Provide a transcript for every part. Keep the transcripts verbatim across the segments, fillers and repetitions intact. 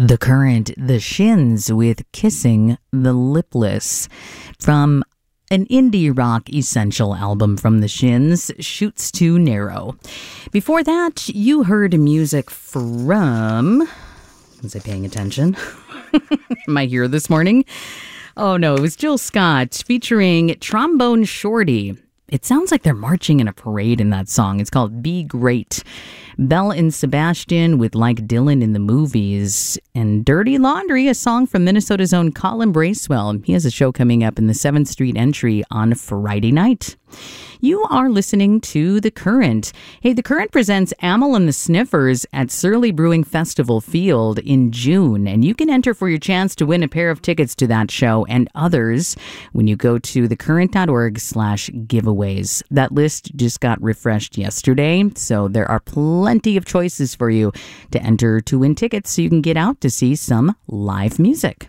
The Current, The Shins with Kissing the Lipless from an indie rock essential album from The Shins, Shoots Too Narrow. Before that, you heard music from... Was I paying attention? Am I here this morning? Oh no, it was Jill Scott featuring Trombone Shorty. It sounds like they're marching in a parade in that song. It's called Be Great. Belle and Sebastian with Like Dylan in the Movies. And Dirty Laundry, a song from Minnesota's own Colin Bracewell. He has a show coming up in the seventh Street Entry on Friday night. You are listening to The Current. Hey, The Current presents Amyl and the Sniffers at Surly Brewing Festival Field in June, and you can enter for your chance to win a pair of tickets to that show and others when you go to thecurrent.org slash giveaways. That list just got refreshed yesterday, so there are plenty of choices for you to enter to win tickets so you can get out to see some live music.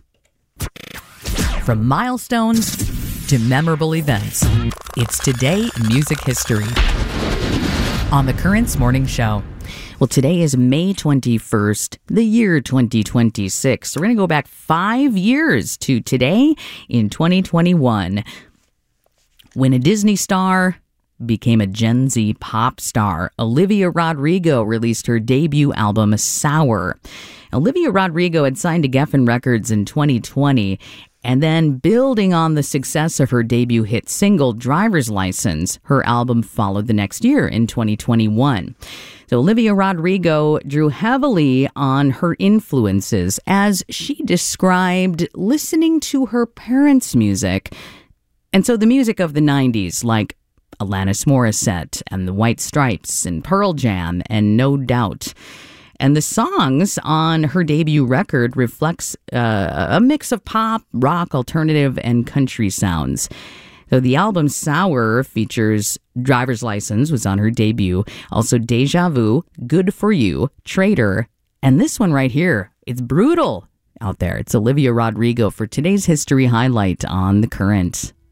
From milestones to memorable events, it's Today in Music History on The Current's Morning Show. Well, today is May twenty-first, the year twenty twenty-six. So we're going to go back five years to today in twenty twenty-one, when a Disney star became a Gen Z pop star. Olivia Rodrigo released her debut album, Sour. Olivia Rodrigo had signed to Geffen Records in twenty twenty, and then building on the success of her debut hit single, Driver's License, her album followed the next year in twenty twenty-one. So Olivia Rodrigo drew heavily on her influences as she described listening to her parents' music. And so the music of the nineties, like Alanis Morissette and the White Stripes and Pearl Jam and No Doubt. And the songs on her debut record reflects uh, a mix of pop, rock, alternative, and country sounds. So the album Sour features Driver's License, was on her debut. Also Deja Vu, Good For You, Traitor, and this one right here. It's brutal out there. It's Olivia Rodrigo for today's history highlight on The Current.